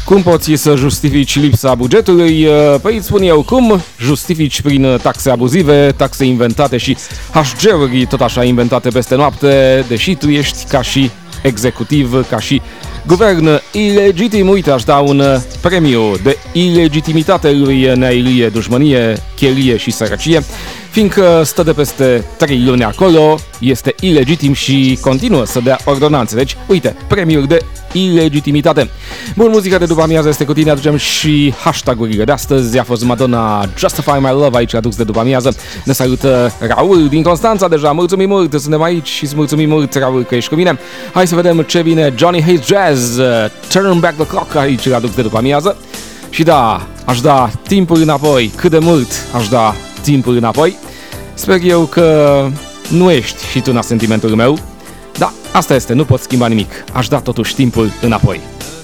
Cum poți să justifici lipsa bugetului? Păi îți spun eu cum. Justifici prin taxe abuzive, taxe inventate și HG-uri tot așa inventate peste noapte, deși tu ești ca și executiv, ca și guvern ilegitim. Uite, aș da un premiu de ilegitimitate lui Nea Ilie, dușmănie, chelie și sărăcie, fiindcă stă de peste 3 luni acolo, este ilegitim și continuă să dea ordonanțe. Deci, uite, premiul de ilegitimitate. Bun, muzica de după amiază este cu tine, aducem și hashtag-urile de astăzi. A fost Madonna, Justify My Love, aici adus de după amiază. Ne salută Raul din Constanța deja, mulțumim mult, suntem aici și îți mulțumim mult, Raul, că ești cu mine. Hai să vedem ce vine Johnny Hates Jazz, Turn Back the Clock, aici adus de după amiază. Și da, aș da timpul înapoi, cât de mult aș da timpul înapoi. Sper eu că nu ești și tu în sentimentul meu. Da, asta este, nu pot schimba nimic. Aș da totuși timpul înapoi.